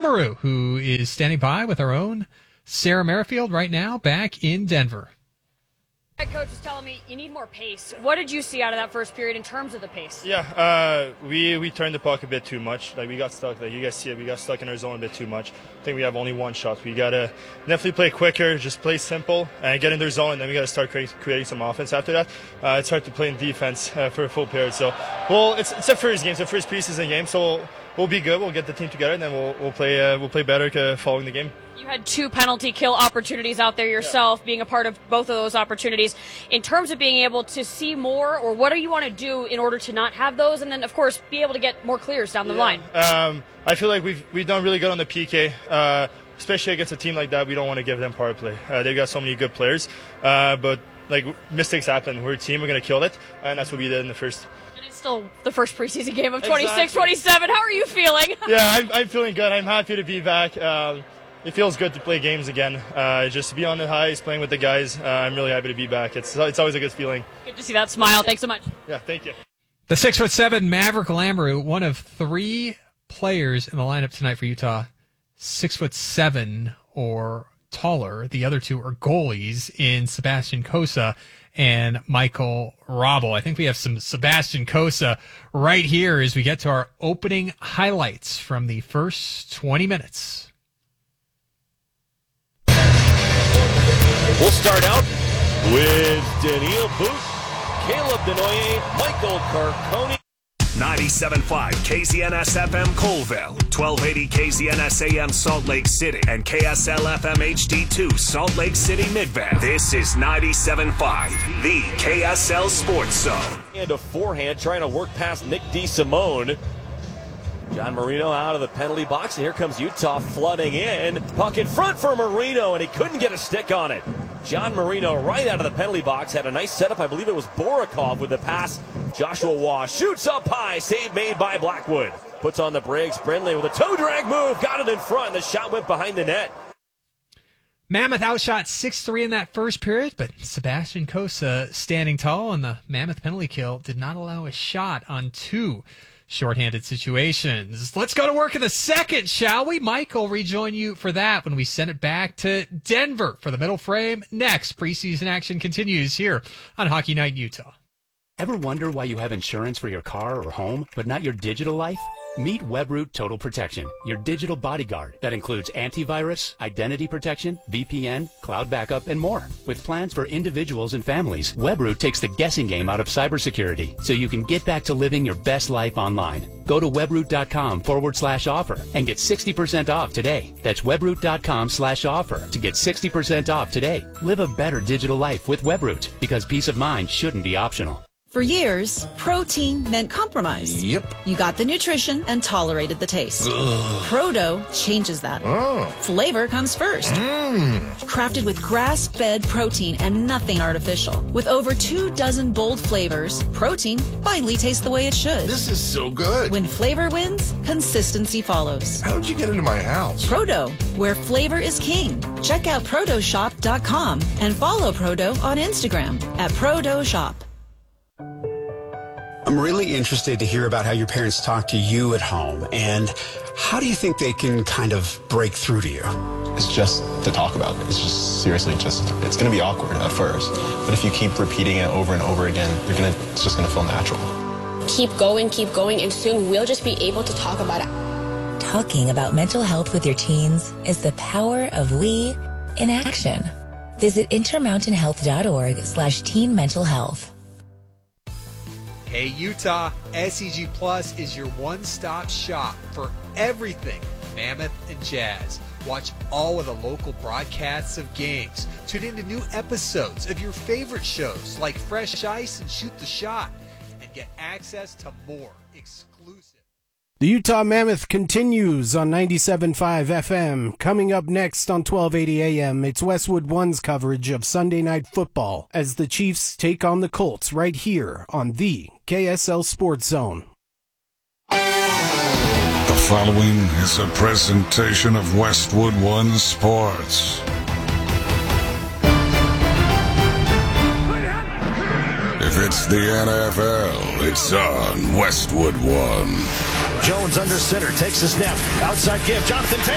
Lamoureux, who is standing by with our own Sarah Merrifield right now back in Denver. Head coach is telling me you need more pace. What did you see out of that first period in terms of the pace? Yeah, we turned the puck a bit too much. Like we got stuck. Like you guys see it, we got stuck in our zone a bit too much. I think we have only one shot. We gotta definitely play quicker, just play simple, and get in their zone. And then we gotta start creating some offense after that. It's hard to play in defense for a full period. So, well, it's the first game, it's the first preseason game. So we'll be good. We'll get the team together, and then we'll play better following the game. You had 2 penalty kill opportunities out there yourself, being a part of both of those opportunities. In terms of being able to see more, or what do you want to do in order to not have those, and then, of course, be able to get more clears down the line? I feel like we've done really good on the PK, especially against a team like that. We don't want to give them power play. They've got so many good players, but like mistakes happen. We're a team. We're going to kill it, and that's what we did in the first. And it's still the first preseason game of 26-27. How are you feeling? Yeah, I'm feeling good. I'm happy to be back. It feels good to play games again. Just to be on the highs, playing with the guys. I'm really happy to be back. It's always a good feeling. Good to see that smile. Thanks so much. Yeah, thank you. The 6'7" Maverick Lamoureux, one of 3 players in the lineup tonight for Utah, 6'7" or taller. The other 2 are goalies in Sebastian Cossa and Michael Robel. I think we have some Sebastian Cossa right here as we get to our opening highlights from the first 20 minutes. We'll start out with Daniil Booth, Caleb Denoye, Michael Carcone. 97.5 KZNS FM Colville, 1280 KZNS AM Salt Lake City, and KSL FM HD2 Salt Lake City Midvale. This is 97.5, the KSL Sports Zone. And a forehand trying to work past Nick DeSimone. John Marino out of the penalty box, and here comes Utah flooding in. Puck in front for Marino, and he couldn't get a stick on it. John Marino right out of the penalty box had a nice setup. I believe it was Borikov with the pass. Joshua Waugh shoots up high. Save made by Blackwood. Puts on the brakes. Brindley with a toe drag move. Got it in front. The shot went behind the net. Mammoth outshot 6-3 in that first period, but Sebastian Cossa standing tall, and the Mammoth penalty kill did not allow a shot on 2 shorthanded situations. Let's go to work in the second, shall we? Mike will rejoin you for that when we send it back to Denver for the middle frame. Next, preseason action continues here on Hockey Night in Utah. Ever wonder why you have insurance for your car or home, but not your digital life? Meet Webroot Total Protection, your digital bodyguard that includes antivirus, identity protection, VPN, cloud backup, and more. With plans for individuals and families, Webroot takes the guessing game out of cybersecurity so you can get back to living your best life online. Go to webroot.com/offer and get 60% off today. That's webroot.com/offer to get 60% off today. Live a better digital life with Webroot, because peace of mind shouldn't be optional. For years, protein meant compromise. Yep. You got the nutrition and tolerated the taste. Ugh. Proto changes that. Oh. Flavor comes first. Crafted with grass-fed protein and nothing artificial. With over 24 bold flavors, protein finally tastes the way it should. This is so good. When flavor wins, consistency follows. How did you get into my house? Proto, where flavor is king. Check out protoshop.com and follow Proto on Instagram at ProtoShop. I'm really interested to hear about how your parents talk to you at home, and how do you think they can kind of break through to you? It's just to talk about it. It's just seriously it's going to be awkward at first, but if you keep repeating it over and over again, it's just going to feel natural. Keep going, and soon we'll just be able to talk about it. Talking about mental health with your teens is the power of we in action. Visit intermountainhealth.org/teen mental health. Hey Utah, SEG Plus is your one-stop shop for everything Mammoth and Jazz. Watch all of the local broadcasts of games. Tune into new episodes of your favorite shows like Fresh Ice and Shoot the Shot, and get access to more exclusive. The Utah Mammoth continues on 97.5 FM. Coming up next on 1280 AM, it's Westwood One's coverage of Sunday Night Football as the Chiefs take on the Colts right here on the KSL Sports Zone. The following is a presentation of Westwood One Sports. If it's the NFL, it's on Westwood One. Jones under center, takes the snap, outside give, Jonathan Taylor.